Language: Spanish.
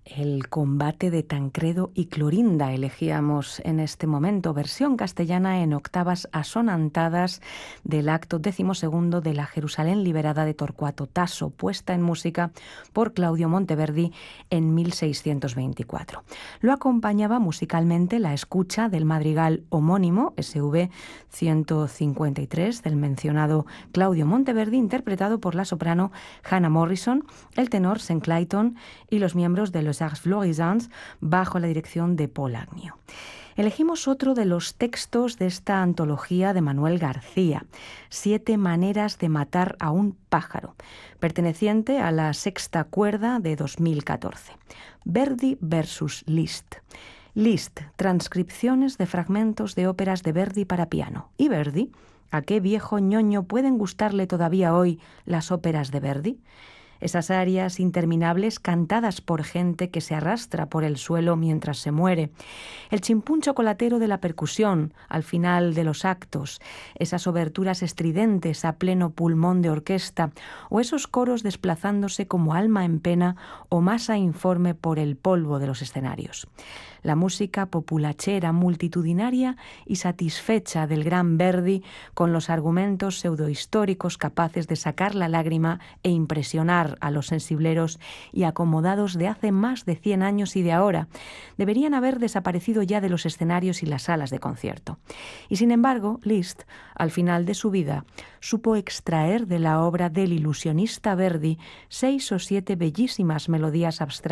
El combate de Tancredo y Clorinda elegíamos en este momento, versión castellana en octavas asonantadas del acto 12º de la Jerusalén liberada de Torcuato Tasso, puesta en música por Claudio Monteverdi en 1624. Lo acompañaba musicalmente la escucha del madrigal homónimo, SV 153, del mencionado Claudio Monteverdi, interpretado por la soprano Hannah Morrison, el tenor St. Clayton y los miembros de los Arts Florissants bajo la dirección de Paul Agnew. Elegimos otro de los textos de esta antología de Manuel García, 7 maneras de matar a un pájaro, perteneciente a la sexta cuerda de 2014. Verdi versus Liszt. Liszt, transcripciones de fragmentos de óperas de Verdi para piano. ¿Y Verdi? ¿A qué viejo ñoño pueden gustarle todavía hoy las óperas de Verdi? Esas arias interminables cantadas por gente que se arrastra por el suelo mientras se muere, el chimpún chocolatero de la percusión al final de los actos, esas oberturas estridentes a pleno pulmón de orquesta o esos coros desplazándose como alma en pena o masa informe por el polvo de los escenarios. La música populachera, multitudinaria y satisfecha del gran Verdi, con los argumentos pseudohistóricos capaces de sacar la lágrima e impresionar a los sensibleros y acomodados de hace más de 100 años y de ahora, deberían haber desaparecido ya de los escenarios y las salas de concierto. Y sin embargo, Liszt, al final de su vida, supo extraer de la obra del ilusionista Verdi 6 o 7 bellísimas melodías abstractas